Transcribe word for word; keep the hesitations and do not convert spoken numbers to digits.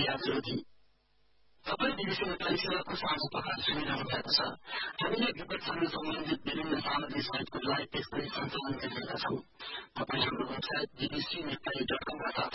यात्री तपाईँ विदेशी नेपाली सेवाको साझा पखर सुनिरहनु भएको छ। हामीले विपक्षसँग सम्बन्धित विभिन्न सामग्री सहितको लाइभ टेक्स्ट पनि सञ्चालन गरिरहेका छौं। तपाईँ हाम्रो वेबसाइट बीबीसी नेपाली डट कमबाट